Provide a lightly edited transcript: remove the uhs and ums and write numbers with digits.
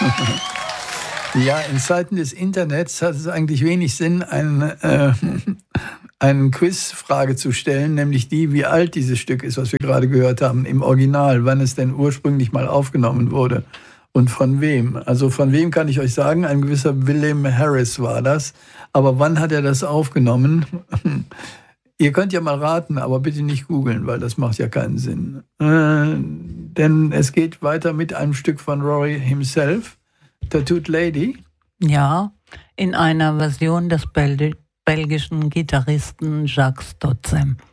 Ja, in Zeiten des Internets hat es eigentlich wenig Sinn, eine Quizfrage zu stellen, nämlich die, wie alt dieses Stück ist, was wir gerade gehört haben, im Original, wann es denn ursprünglich mal aufgenommen wurde und von wem. Also von wem kann ich euch sagen, ein gewisser William Harris war das. Aber wann hat er das aufgenommen? Ihr könnt ja mal raten, aber bitte nicht googeln, weil das macht ja keinen Sinn. Denn es geht weiter mit einem Stück von Rory himself, Tattooed Lady. Ja, in einer Version des belgischen Gitarristen Jacques Stotzem.